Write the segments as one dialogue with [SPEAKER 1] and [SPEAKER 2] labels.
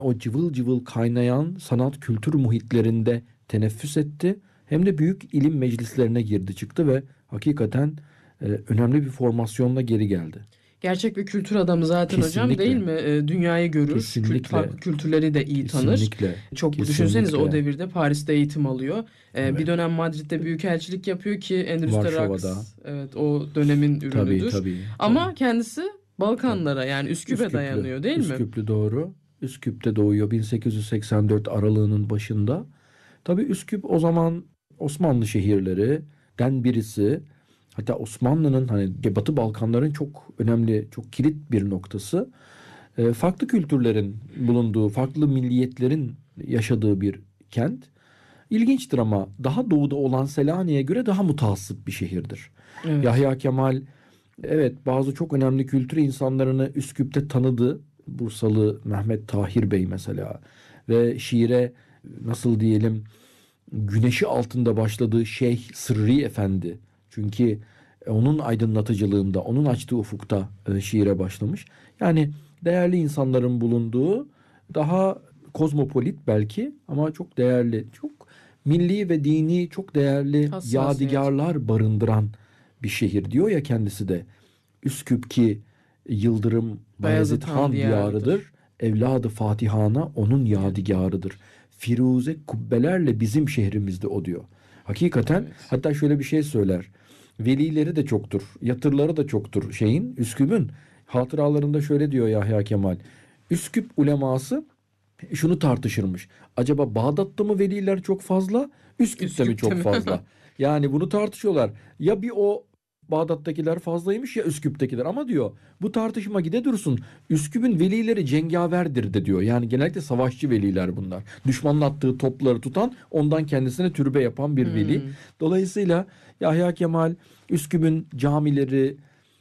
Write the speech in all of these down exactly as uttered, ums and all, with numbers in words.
[SPEAKER 1] o cıvıl cıvıl kaynayan sanat kültür muhitlerinde teneffüs etti. Hem de büyük ilim meclislerine girdi çıktı ve hakikaten e, önemli bir formasyonla geri geldi.
[SPEAKER 2] Gerçek bir kültür adamı zaten hocam, değil
[SPEAKER 1] Kesinlikle.
[SPEAKER 2] mi? E, dünyayı görür, kült,
[SPEAKER 1] Kesinlikle.
[SPEAKER 2] farklı kültürleri de iyi tanır.
[SPEAKER 1] Kesinlikle.
[SPEAKER 2] Çok
[SPEAKER 1] Kesinlikle.
[SPEAKER 2] düşünsenize, o devirde Paris'te eğitim alıyor. E,
[SPEAKER 1] Evet.
[SPEAKER 2] Bir dönem Madrid'de büyükelçilik yapıyor ki endüstri
[SPEAKER 1] Varşova'da.
[SPEAKER 2] raks, evet, o dönemin ürünüdür.
[SPEAKER 1] Tabii tabii.
[SPEAKER 2] Ama
[SPEAKER 1] tabii.
[SPEAKER 2] kendisi Balkanlara, yani Üsküp'e
[SPEAKER 1] Üsküplü.
[SPEAKER 2] dayanıyor, değil mi?
[SPEAKER 1] Üsküplü doğru. Üsküp'te doğuyor bin sekiz yüz seksen dört aralığının başında. Tabii Üsküp o zaman Osmanlı şehirlerinden birisi. Hatta Osmanlı'nın hani Batı Balkanların çok önemli, çok kilit bir noktası. E, farklı kültürlerin bulunduğu, farklı milliyetlerin yaşadığı bir kent. İlginçtir ama daha doğuda olan Selanik'e göre daha mutaassıp bir şehirdir.
[SPEAKER 2] Evet.
[SPEAKER 1] Yahya Kemal evet bazı çok önemli kültür insanlarını Üsküp'te tanıdı. Bursalı Mehmet Tahir Bey mesela ve şiire nasıl diyelim güneşi altında başladığı Şeyh Sırrı Efendi. Çünkü onun aydınlatıcılığında, onun açtığı ufukta e, şiire başlamış. Yani değerli insanların bulunduğu daha kozmopolit belki ama çok değerli, çok milli ve dini çok değerli
[SPEAKER 2] Hassasiyet.
[SPEAKER 1] yadigarlar barındıran bir şehir diyor ya kendisi de. Üsküp ki Yıldırım Bayezid Han diyarıdır. Evladı Fatihana onun yadigarıdır. Firuze kubbelerle bizim şehrimizde o diyor. Hakikaten
[SPEAKER 2] Evet.
[SPEAKER 1] hatta şöyle bir şey söyler. Velileri de çoktur. Yatırları da çoktur şeyin Üsküp'ün. Hatıralarında şöyle diyor Yahya Kemal. Üsküp uleması şunu tartışırmış. Acaba Bağdat'ta mı veliler çok fazla, Üsküp'te,
[SPEAKER 2] Üsküp'te
[SPEAKER 1] mi çok
[SPEAKER 2] mi?
[SPEAKER 1] fazla? Yani bunu tartışıyorlar. Ya bir o Bağdat'takiler fazlaymış ya Üsküp'tekiler ama diyor bu tartışma gide dursun. Üsküp'ün velileri cengaverdir de diyor. Yani genellikle savaşçı veliler bunlar. Düşmanın attığı topları tutan ondan kendisine türbe yapan bir veli.
[SPEAKER 2] Hmm.
[SPEAKER 1] Dolayısıyla Yahya Kemal Üsküp'ün camileri,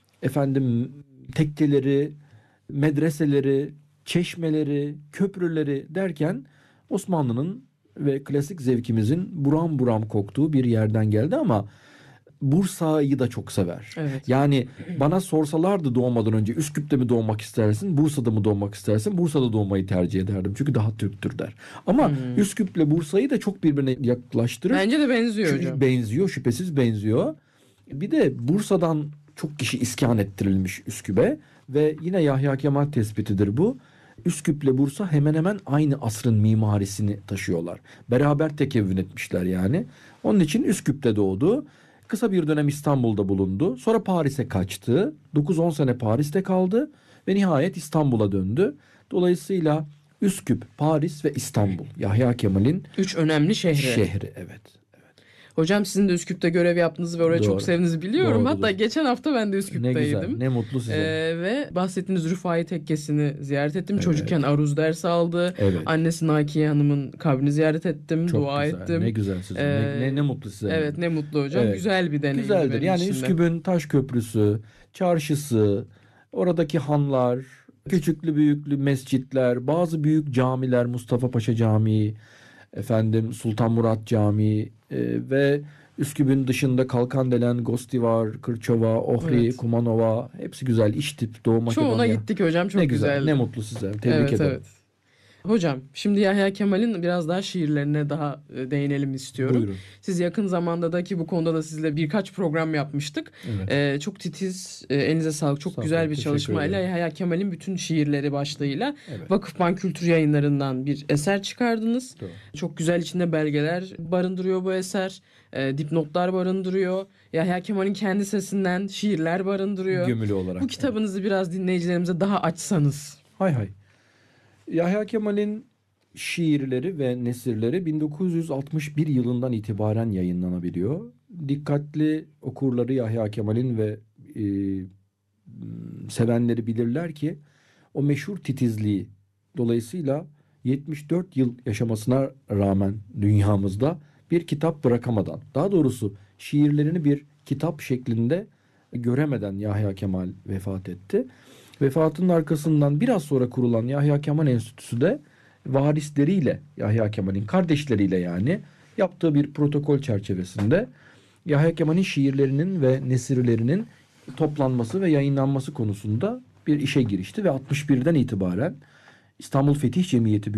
[SPEAKER 1] efendim tekkeleri, medreseleri, çeşmeleri, köprüleri derken Osmanlı'nın ve klasik zevkimizin buram buram koktuğu bir yerden geldi ama Bursa'yı da çok sever.
[SPEAKER 2] Evet.
[SPEAKER 1] Yani bana sorsalardı doğmadan önce Üsküp'te mi doğmak istersin, Bursa'da mı doğmak istersin? Bursa'da doğmayı tercih ederdim. Çünkü daha Türktür der. Ama
[SPEAKER 2] Hmm.
[SPEAKER 1] Üsküp'le Bursa'yı da çok birbirine yaklaştırır.
[SPEAKER 2] Bence de benziyor
[SPEAKER 1] Çünkü
[SPEAKER 2] hocam.
[SPEAKER 1] benziyor, şüphesiz benziyor. Bir de Bursa'dan çok kişi iskan ettirilmiş Üsküp'e ve yine Yahya Kemal tespitidir bu. Üsküp'le Bursa hemen hemen aynı asrın mimarisini taşıyorlar. Beraber tekevvün etmişler yani. Onun için Üsküp'te doğdu. Kısa bir dönem İstanbul'da bulundu. Sonra Paris'e kaçtı. dokuz on sene Paris'te kaldı ve nihayet İstanbul'a döndü. Dolayısıyla Üsküp, Paris ve İstanbul Yahya Kemal'in
[SPEAKER 2] Üç önemli şehri.
[SPEAKER 1] şehri evet.
[SPEAKER 2] Hocam sizin de Üsküp'te görev yaptığınızı ve oraya
[SPEAKER 1] Doğru.
[SPEAKER 2] çok sevdiğinizi biliyorum.
[SPEAKER 1] Doğrudur.
[SPEAKER 2] Hatta geçen hafta ben de
[SPEAKER 1] Ne
[SPEAKER 2] Üsküp'teydim.
[SPEAKER 1] güzel, ne mutlu size.
[SPEAKER 2] Ee, ve bahsettiğiniz Rüfai Tekkesi'ni ziyaret ettim.
[SPEAKER 1] Evet.
[SPEAKER 2] Çocukken aruz dersi aldı.
[SPEAKER 1] Evet.
[SPEAKER 2] Annesi Nakiye Hanım'ın kabrini ziyaret ettim.
[SPEAKER 1] Çok
[SPEAKER 2] dua
[SPEAKER 1] güzel.
[SPEAKER 2] ettim.
[SPEAKER 1] Ne güzel size.
[SPEAKER 2] Ee,
[SPEAKER 1] ne, ne, ne mutlu size.
[SPEAKER 2] Evet, ne mutlu hocam.
[SPEAKER 1] Evet.
[SPEAKER 2] Güzel bir deneyim.
[SPEAKER 1] Güzeldir. Yani Üsküp'ün Taş Köprüsü, çarşısı, oradaki hanlar, küçüklü büyüklü mescitler, bazı büyük camiler, Mustafa Paşa Camii, efendim Sultan Murat Camii e, ve Üsküp'ün dışında Kalkandelen, Gostivar, Kırçova, Ohri,
[SPEAKER 2] Evet.
[SPEAKER 1] Kumanova hepsi güzel. İştip, Doğu Makedonya.
[SPEAKER 2] Çoğuna gittik hocam. Çok
[SPEAKER 1] ne güzel.
[SPEAKER 2] güzeldi.
[SPEAKER 1] Ne mutlu size. Tebrik
[SPEAKER 2] Evet,
[SPEAKER 1] ederim.
[SPEAKER 2] evet. Hocam şimdi Yahya Kemal'in biraz daha şiirlerine daha e, değinelim istiyorum.
[SPEAKER 1] Buyurun.
[SPEAKER 2] Siz yakın zamanda da ki bu konuda da sizle birkaç program yapmıştık.
[SPEAKER 1] Evet.
[SPEAKER 2] E, çok titiz, e, elinize sağlık. Çok
[SPEAKER 1] Sağ
[SPEAKER 2] güzel
[SPEAKER 1] olun,
[SPEAKER 2] bir
[SPEAKER 1] teşekkür
[SPEAKER 2] çalışmayla
[SPEAKER 1] ederim.
[SPEAKER 2] Yahya Kemal'in bütün şiirleri başlığıyla
[SPEAKER 1] Evet.
[SPEAKER 2] Vakıfbank Kültür Yayınları'ndan bir eser çıkardınız.
[SPEAKER 1] Doğru.
[SPEAKER 2] Çok güzel, içinde belgeler barındırıyor bu eser. E, dipnotlar barındırıyor. Yahya Kemal'in kendi sesinden şiirler barındırıyor.
[SPEAKER 1] Gömülü olarak.
[SPEAKER 2] Bu kitabınızı biraz dinleyicilerimize daha açsanız.
[SPEAKER 1] Hay hay. Yahya Kemal'in şiirleri ve nesirleri bin dokuz yüz altmış bir yılından itibaren yayınlanabiliyor. Dikkatli okurları Yahya Kemal'in ve e, sevenleri bilirler ki o meşhur titizliği dolayısıyla yetmiş dört yıl yaşamasına rağmen dünyamızda bir kitap bırakamadan, daha doğrusu şiirlerini bir kitap şeklinde göremeden Yahya Kemal vefat etti. Vefatının arkasından biraz sonra kurulan Yahya Kemal Enstitüsü de varisleriyle, Yahya Kemal'in kardeşleriyle yani yaptığı bir protokol çerçevesinde Yahya Kemal'in şiirlerinin ve nesirlerinin toplanması ve yayınlanması konusunda bir işe girişti ve altmış birden itibaren İstanbul Fetih Cemiyeti